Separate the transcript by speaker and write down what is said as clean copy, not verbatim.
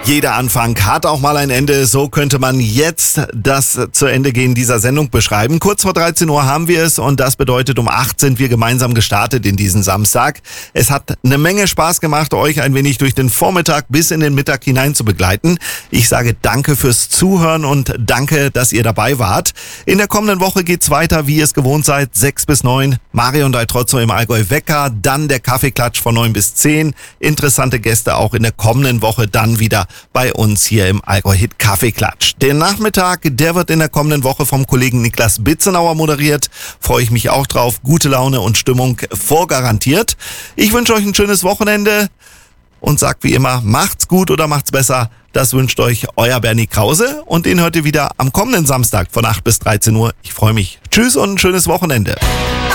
Speaker 1: Jeder Anfang hat auch mal ein Ende. So könnte man jetzt das zu Ende gehen dieser Sendung beschreiben. Kurz vor 13 Uhr haben wir es und das bedeutet, um 8 sind wir gemeinsam gestartet in diesen Samstag. Es hat eine Menge Spaß gemacht, euch ein wenig durch den Vormittag bis in den Mittag hinein zu begleiten. Ich sage danke fürs Zuhören und danke, dass ihr dabei wart. In der kommenden Woche geht's weiter, wie ihr es gewohnt seid, 6 bis 9. Marion Daltrozzo im Allgäu Wecker, dann der Kaffeeklatsch von 9 bis 10. Interessante Gäste auch in der kommenden Woche dann wieder bei uns hier im Allgäu Hit Kaffeeklatsch. Der Nachmittag, der wird in der kommenden Woche vom Kollegen Niklas Bitzenauer moderiert. Freue ich mich auch drauf. Gute Laune und Stimmung vorgarantiert. Ich wünsche euch ein schönes Wochenende und sagt wie immer, macht's gut oder macht's besser. Das wünscht euch euer Bernie Krause und den hört ihr wieder am kommenden Samstag von 8 bis 13 Uhr. Ich freue mich. Tschüss und ein schönes Wochenende.